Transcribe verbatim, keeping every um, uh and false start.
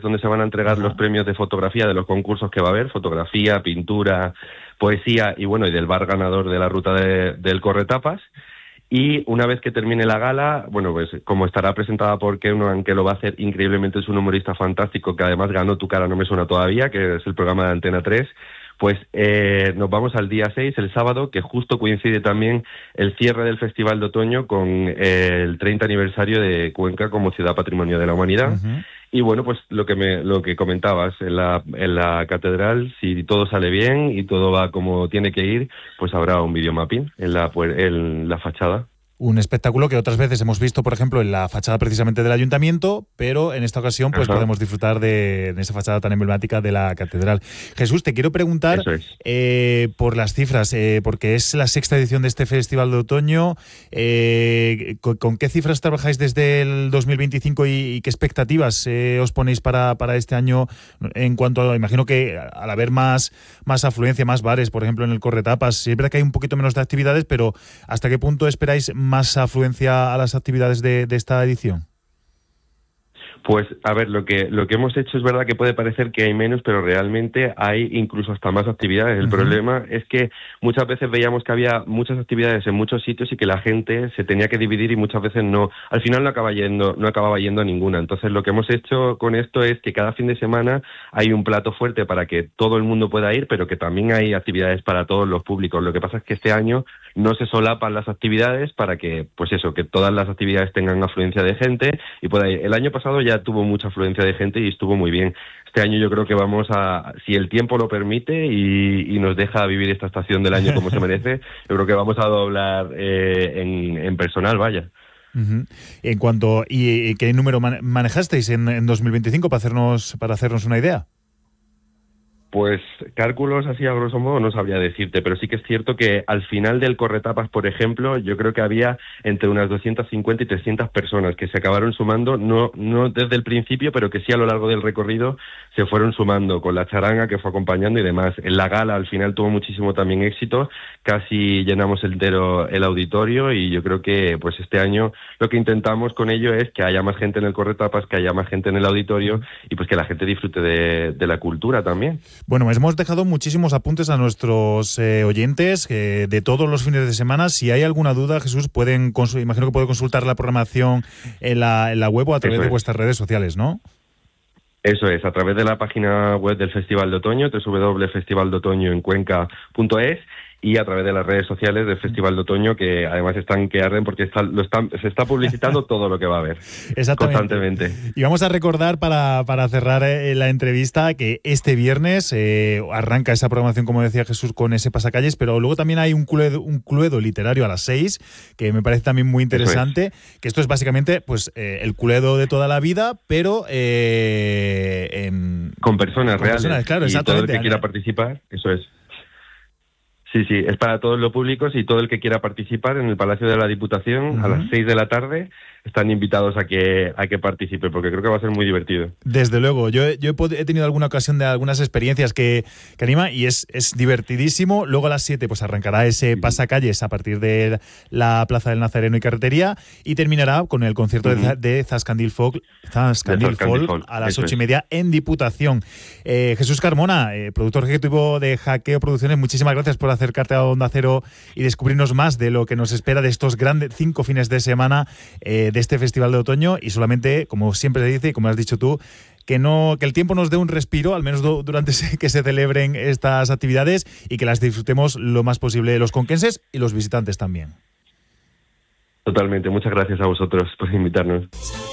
donde se van a entregar Ajá. los premios de fotografía de los concursos que va a haber, fotografía, pintura, poesía y bueno, y del bar ganador de la ruta de, del Corretapas. Y una vez que termine la gala, bueno, pues como estará presentada por Keunan, que lo va a hacer increíblemente, es un humorista fantástico que además ganó Tu cara no me suena todavía, que es el programa de Antena tres, pues eh, nos vamos al día seis, el sábado, que justo coincide también el cierre del Festival de Otoño con eh, el treinta aniversario de Cuenca como Ciudad Patrimonio de la Humanidad. Uh-huh. Y bueno, pues lo que me lo que comentabas, en la, en la catedral, si todo sale bien y todo va como tiene que ir, pues habrá un videomapping en la, en la fachada. Un espectáculo que otras veces hemos visto, por ejemplo, en la fachada precisamente del ayuntamiento, pero en esta ocasión pues Ajá. podemos disfrutar de, de esa fachada tan emblemática de la catedral. Jesús, te quiero preguntar es. eh, por las cifras, eh, porque es la sexta edición de este Festival de Otoño. Eh, ¿con, ¿Con qué cifras trabajáis desde el dos mil veinticinco y, y qué expectativas eh, os ponéis para, para este año en cuanto a, imagino que al haber más, más afluencia, más bares, por ejemplo, en el Corretapas, sí es verdad que hay un poquito menos de actividades, pero ¿hasta qué punto esperáis más afluencia a las actividades de, de esta edición? Pues, a ver, lo que lo que hemos hecho es verdad que puede parecer que hay menos, pero realmente hay incluso hasta más actividades. El uh-huh. problema es que muchas veces veíamos que había muchas actividades en muchos sitios y que la gente se tenía que dividir y muchas veces no, al final no acaba yendo, no acababa yendo a ninguna. Entonces, lo que hemos hecho con esto es que cada fin de semana hay un plato fuerte para que todo el mundo pueda ir, pero que también hay actividades para todos los públicos. Lo que pasa es que este año no se solapan las actividades para que, pues eso, que todas las actividades tengan afluencia de gente y pueda ir. El año pasado ya tuvo mucha afluencia de gente y estuvo muy bien. Este año yo creo que vamos a, si el tiempo lo permite y, y nos deja vivir esta estación del año como se merece, yo creo que vamos a doblar eh, en, en personal, vaya. Uh-huh. En cuanto, ¿y qué número man- manejasteis en, en dos mil veinticinco para hacernos, para hacernos una idea? Pues cálculos así a grosso modo no sabría decirte, pero sí que es cierto que al final del Corretapas, por ejemplo, yo creo que había entre unas doscientas cincuenta y trescientas personas que se acabaron sumando, no no desde el principio, pero que sí a lo largo del recorrido se fueron sumando con la charanga que fue acompañando y demás. En la gala al final tuvo muchísimo también éxito, casi llenamos entero el auditorio y yo creo que pues este año lo que intentamos con ello es que haya más gente en el Corretapas, que haya más gente en el auditorio y pues que la gente disfrute de, de la cultura también. Bueno, hemos dejado muchísimos apuntes a nuestros eh, oyentes eh, de todos los fines de semana. Si hay alguna duda, Jesús, pueden consu- imagino que puede consultar la programación en la, en la web o a través Eso de es. vuestras redes sociales, ¿no? Eso es, a través de la página web del Festival de Otoño, doble u doble u doble u punto festival de otoño en cuenca punto es, y a través de las redes sociales del Festival de Otoño, que además están que arden porque está, lo están, se está publicitando todo lo que va a haber constantemente. Y vamos a recordar para, para cerrar eh, la entrevista que este viernes eh, arranca esa programación, como decía Jesús, con ese pasacalles, pero luego también hay un cluedo, un cluedo literario a las seis, que me parece también muy interesante, es. que esto es básicamente pues eh, el cluedo de toda la vida, pero eh, en, con personas con reales. Personas, claro, y todo el que quiera participar, eso es. Sí, sí, es para todos los públicos y todo el que quiera participar en el Palacio de la Diputación uh-huh. a las seis de la tarde están invitados a que a que participen, porque creo que va a ser muy divertido. Desde luego, yo, yo he tenido alguna ocasión de algunas experiencias que, que anima y es, es divertidísimo. Luego a las siete pues arrancará ese pasacalles a partir de la Plaza del Nazareno y Carretería y terminará con el concierto uh-huh. de, de Zascandil Folk, Zascandil Folk, Folk a las ocho y media en Diputación. Eh, Jesús Carmona, eh, productor ejecutivo de Hackeo Producciones, muchísimas gracias por acercarte a Onda Cero y descubrirnos más de lo que nos espera de estos grandes cinco fines de semana eh, de este Festival de Otoño y solamente, como siempre se dice y como has dicho tú, que no que el tiempo nos dé un respiro, al menos do, durante que se celebren estas actividades y que las disfrutemos lo más posible los conquenses y los visitantes también. Totalmente, muchas gracias a vosotros por invitarnos.